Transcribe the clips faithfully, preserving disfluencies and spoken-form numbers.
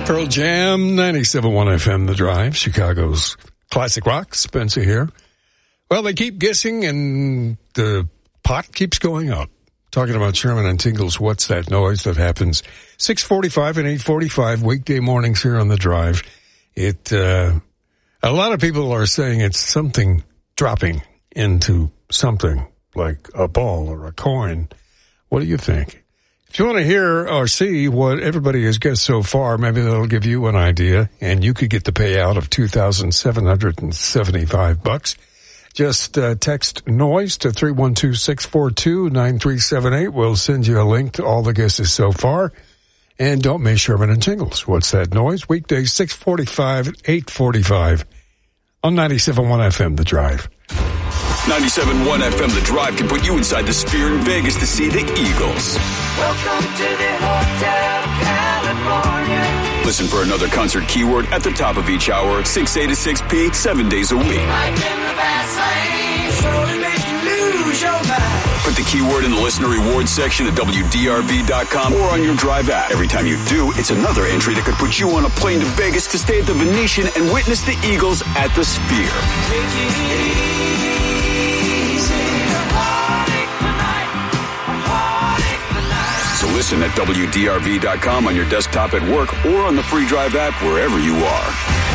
Pearl Jam, ninety-seven point one F M, The Drive, Chicago's classic rock. Spencer here. Well, they keep guessing, and the pot keeps going up. Talking about Sherman and Tingle's What's That Noise that happens six forty-five and eight forty-five weekday mornings here on The Drive. It, uh, a lot of people are saying it's something dropping into something like a ball or a coin. What do you think? If you want to hear or see what everybody has guessed so far, maybe that'll give you an idea, and you could get the payout of two thousand seven hundred seventy-five bucks. Just uh, text NOISE to three one two, six four two, nine three seven eight. We'll send you a link to all the guesses so far. And don't miss Sherman and Tingles. What's That Noise? Weekdays six forty-five, eight forty-five on ninety-seven point one F M, The Drive. ninety-seven point one F M, The Drive can put you inside the Sphere in Vegas to see the Eagles. Welcome to the Hotel California. Listen for another concert keyword at the top of each hour, six A to six P, seven days a week. Life in the fast lane, slowly make you lose your mind. Put the keyword in the listener rewards section at W D R V dot com or on your Drive app. Every time you do, it's another entry that could put you on a plane to Vegas to stay at the Venetian and witness the Eagles at the Sphere. Take it easy, party tonight, party tonight. So listen at W D R V dot com on your desktop at work or on the free Drive app wherever you are.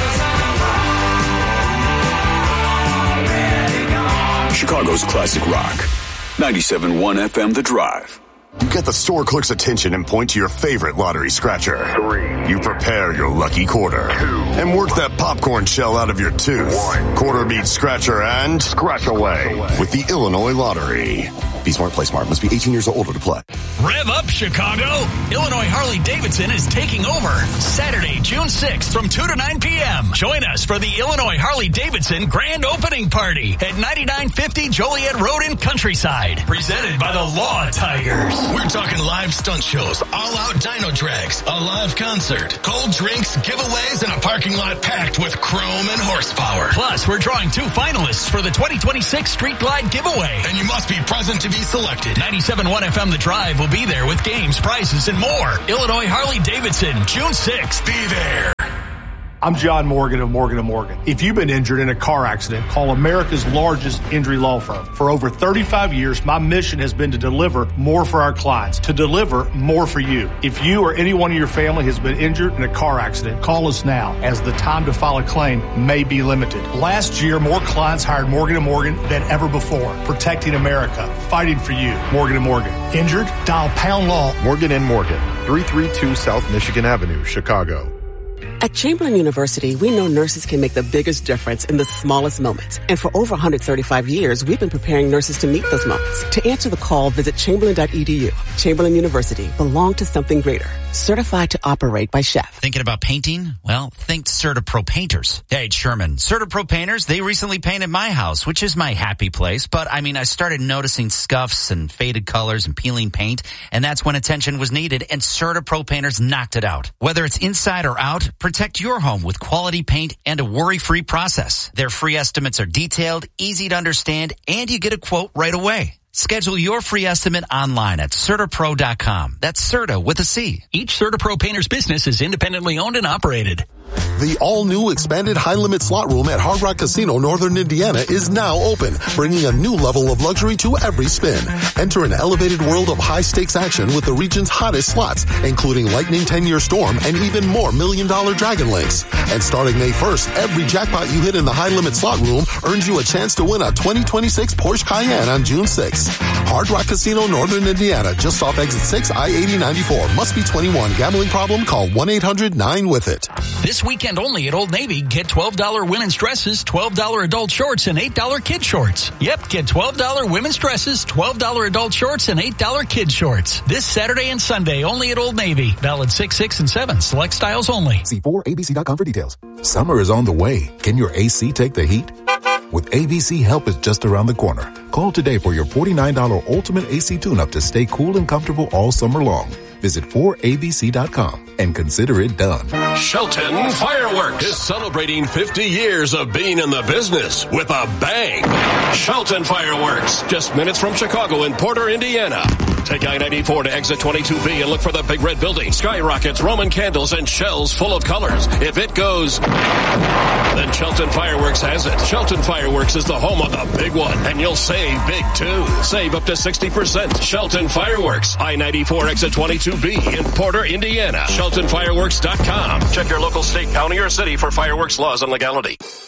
Chicago's classic rock. ninety-seven point one F M, The Drive. You get the store clerk's attention and point to your favorite lottery scratcher. Three. You prepare your lucky quarter. Two. And work that popcorn shell out of your tooth. One. Quarter beat scratcher and scratch away with the Illinois Lottery. Be smart, play smart. Must be eighteen years or older to play. Rev up, Chicago. Illinois Harley-Davidson is taking over Saturday, June sixth from two to nine p.m. Join us for the Illinois Harley-Davidson Grand Opening Party at ninety-nine fifty Joliet Road in Countryside. Presented by the Law Tigers. We're talking live stunt shows, all-out dyno drags, a live concert, cold drinks, giveaways, and a parking lot packed with chrome and horsepower. Plus, we're drawing two finalists for the twenty twenty-six Street Glide giveaway. And you must be present to be selected. ninety-seven point one F M, The Drive will be there with games, prizes, and more. Illinois Harley-Davidson, June sixth. Be there. I'm John Morgan of Morgan and Morgan. If you've been injured in a car accident, call America's largest injury law firm. For over thirty-five years, my mission has been to deliver more for our clients, to deliver more for you. If you or anyone in your family has been injured in a car accident, call us now, as the time to file a claim may be limited. Last year, more clients hired Morgan and Morgan than ever before, protecting America, fighting for you. Morgan and Morgan. Injured? Dial pound law. Morgan and Morgan, three thirty-two South Michigan Avenue, Chicago. At Chamberlain University, we know nurses can make the biggest difference in the smallest moments. And for over one hundred thirty-five years, we've been preparing nurses to meet those moments. To answer the call, visit chamberlain dot e d u. Chamberlain University, belong to something greater. Certified to operate by chef. Thinking about painting? Well, think CertaPro Painters. Hey, it's Sherman. CertaPro Painters, they recently painted my house, which is my happy place. But, I mean, I started noticing scuffs and faded colors and peeling paint, and that's when attention was needed, and CertaPro Painters knocked it out. Whether it's inside or out, protect your home with quality paint and a worry-free process. Their free estimates are detailed, easy to understand, and you get a quote right away. Schedule your free estimate online at CertaPro dot com. That's Certa with a C. Each CertaPro Painters business is independently owned and operated. The all-new expanded high-limit slot room at Hard Rock Casino, Northern Indiana is now open, bringing a new level of luxury to every spin. Enter an elevated world of high-stakes action with the region's hottest slots, including Lightning ten-year Storm and even more million-dollar Dragon Links. And starting May first, every jackpot you hit in the high-limit slot room earns you a chance to win a twenty twenty-six Porsche Cayenne on June sixth. Hard Rock Casino, Northern Indiana, just off exit six, I eighty ninety-four. Must be twenty-one. Gambling problem? Call one eight hundred nine with it. This weekend only at Old Navy, get twelve dollars women's dresses, twelve dollars adult shorts, and eight dollars kid shorts. Yep, get twelve dollars women's dresses, twelve dollars adult shorts, and eight dollars kid shorts. This Saturday and Sunday only at Old Navy. Valid six, six, and seven. Select styles only. See four A B C dot com for details. Summer is on the way. Can your A C take the heat? With A B C, help is just around the corner. Call today for your forty-nine dollars Ultimate A C tune-up to stay cool and comfortable all summer long. Visit four A B C dot com and consider it done. Shelton Fireworks is celebrating fifty years of being in the business with a bang. Shelton Fireworks, just minutes from Chicago in Porter, Indiana. Take I ninety-four to exit twenty-two B and look for the big red building. Skyrockets, Roman candles, and shells full of colors. If it goes, then Shelton Fireworks has it. Shelton Fireworks is the home of the big one, and you'll save big too. Save up to sixty percent. Shelton Fireworks, I ninety-four exit twenty-two B in Porter, Indiana. Shelton Fireworks dot com. Check your local state, county, or city for fireworks laws and legality.